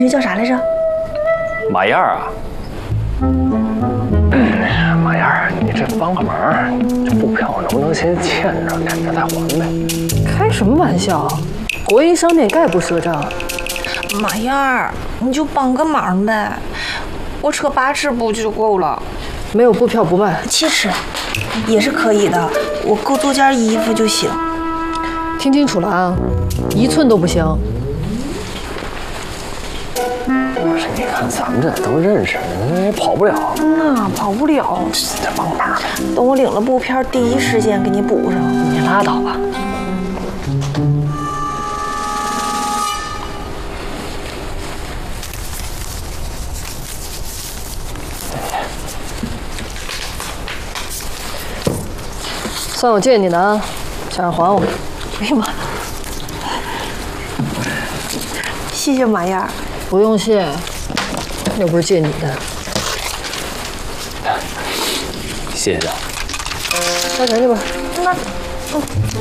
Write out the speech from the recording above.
那叫啥来着？ 马燕儿啊。 马燕儿，你这帮个忙，这布票能不能先欠着，赶着再还呗？ 开什么玩笑？国营商店概不赊账。 马燕儿，你就帮个忙呗，我车8只布就够了。 没有布票不卖。 7尺也是可以的，我够做件衣服就行。 听清楚了啊，1寸都不行。 不是，你看咱们这都认识，也跑不了。 那跑不了， 再帮个忙。 等我领了布片，第一时间给你补上。 你拉倒吧。算我借你的啊，想着还我。 哎呀妈！谢谢马燕儿。 不用谢，又不是借你的。 谢谢。 交钱去吧。 那。